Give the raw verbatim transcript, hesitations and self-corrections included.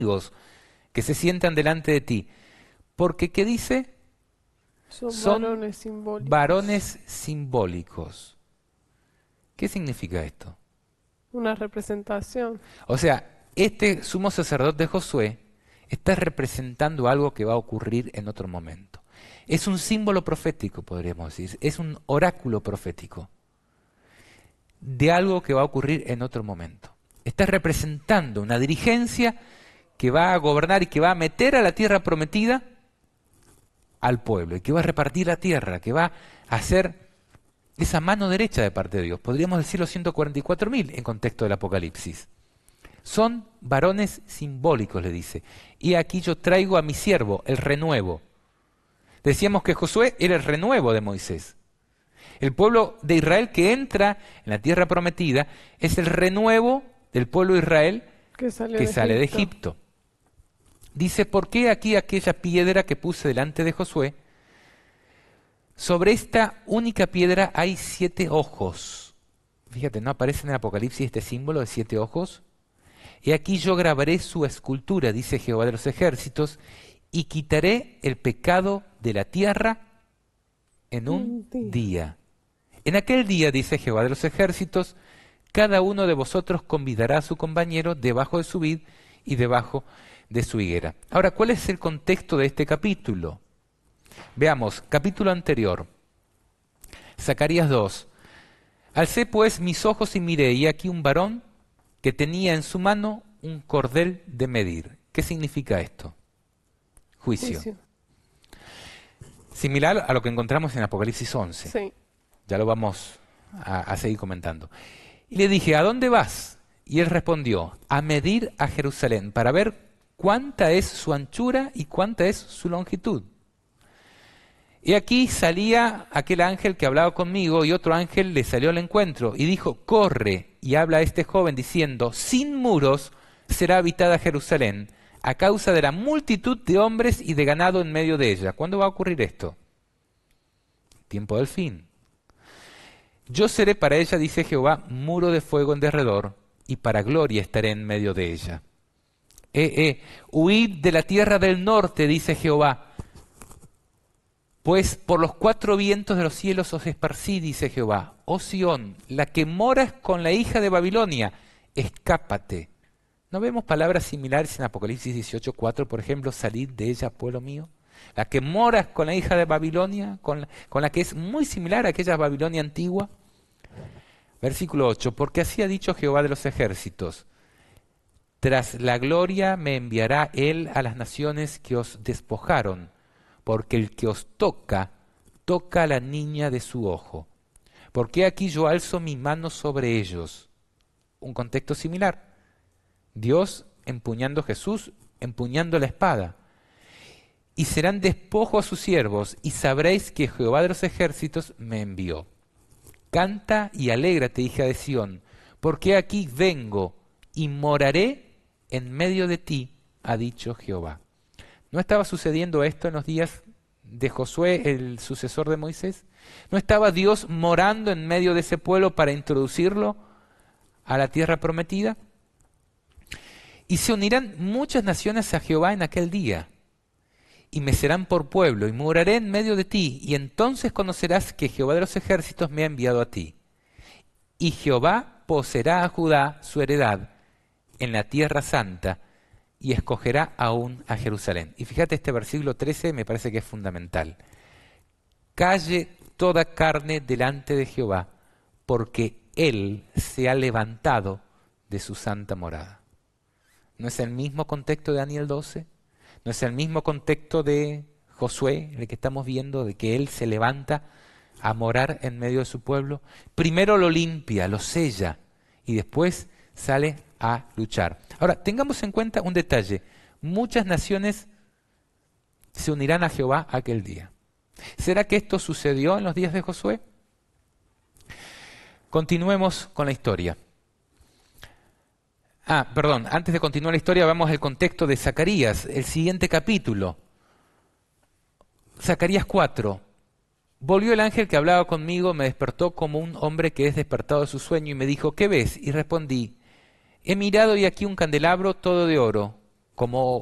amigos que se sientan delante de ti. Porque, ¿qué dice? Son, Son varones simbólicos. varones simbólicos. ¿Qué significa esto? Una representación. O sea, este sumo sacerdote Josué está representando algo que va a ocurrir en otro momento. Es un símbolo profético, podríamos decir. Es un oráculo profético de algo que va a ocurrir en otro momento. Está representando una dirigencia que va a gobernar y que va a meter a la tierra prometida al pueblo, y que va a repartir la tierra, que va a hacer esa mano derecha de parte de Dios. Podríamos decir los ciento cuarenta y cuatro mil en contexto del Apocalipsis. Son varones simbólicos, le dice. Y aquí yo traigo a mi siervo, el renuevo. Decíamos que Josué era el renuevo de Moisés. El pueblo de Israel que entra en la tierra prometida es el renuevo del pueblo de Israel Que sale, que de, sale de Egipto. Egipto. Dice, ¿por qué aquí aquella piedra que puse delante de Josué? Sobre esta única piedra hay siete ojos. Fíjate, ¿no aparece en el Apocalipsis este símbolo de siete ojos? Y aquí yo grabaré su escultura, dice Jehová de los ejércitos, y quitaré el pecado de la tierra en un Un día. día. En aquel día, dice Jehová de los ejércitos, cada uno de vosotros convidará a su compañero debajo de su vid y debajo de su higuera. Ahora, ¿cuál es el contexto de este capítulo? Veamos, capítulo anterior, Zacarías dos. Alcé pues mis ojos y miré, y aquí un varón que tenía en su mano un cordel de medir. ¿Qué significa esto? Juicio. Juicio. Similar a lo que encontramos en Apocalipsis once. Sí. Ya lo vamos a, a seguir comentando. Y le dije, ¿a dónde vas? Y él respondió, a medir a Jerusalén, para ver cuánta es su anchura y cuánta es su longitud. Y aquí salía aquel ángel que hablaba conmigo, y otro ángel le salió al encuentro y dijo, corre, y habla a este joven diciendo, sin muros será habitada Jerusalén, a causa de la multitud de hombres y de ganado en medio de ella. ¿Cuándo va a ocurrir esto? Tiempo del fin. Yo seré para ella, dice Jehová, muro de fuego en derredor, y para gloria estaré en medio de ella. Eh, eh, huid de la tierra del norte, dice Jehová, pues por los cuatro vientos de los cielos os esparcí, dice Jehová. Oh Sión, la que moras con la hija de Babilonia, escápate. ¿No vemos palabras similares en Apocalipsis dieciocho cuatro, por ejemplo, salid de ella, pueblo mío? La que moras con la hija de Babilonia, con la, con la que es muy similar a aquella Babilonia antigua. Versículo ocho, porque así ha dicho Jehová de los ejércitos, tras la gloria me enviará él a las naciones que os despojaron, porque el que os toca, toca a la niña de su ojo. Porque aquí yo alzo mi mano sobre ellos. Un contexto similar. Dios empuñando a Jesús, empuñando la espada. Y serán despojo a sus siervos, y sabréis que Jehová de los ejércitos me envió. Canta y alégrate, hija de Sión, porque aquí vengo y moraré en medio de ti, ha dicho Jehová. ¿No estaba sucediendo esto en los días de Josué, el sucesor de Moisés? ¿No estaba Dios morando en medio de ese pueblo para introducirlo a la tierra prometida? Y se unirán muchas naciones a Jehová en aquel día, y me serán por pueblo, y moraré en medio de ti, y entonces conocerás que Jehová de los ejércitos me ha enviado a ti. Y Jehová poseerá a Judá su heredad en la tierra santa, y escogerá aún a Jerusalén. Y fíjate, este versículo trece me parece que es fundamental. Calle toda carne delante de Jehová, porque Él se ha levantado de su santa morada. ¿No es el mismo contexto de Daniel doce? ¿No es el mismo contexto de Josué, el que estamos viendo, de que Él se levanta a morar en medio de su pueblo? Primero lo limpia, lo sella, y después sale a luchar. Ahora, tengamos en cuenta un detalle. Muchas naciones se unirán a Jehová aquel día. ¿Será que esto sucedió en los días de Josué? Continuemos con la historia. Ah, perdón, antes de continuar la historia, vamos al contexto de Zacarías, el siguiente capítulo. Zacarías cuatro. Volvió el ángel que hablaba conmigo, me despertó como un hombre que es despertado de su sueño y me dijo, ¿qué ves? Y respondí, he mirado y aquí un candelabro todo de oro, como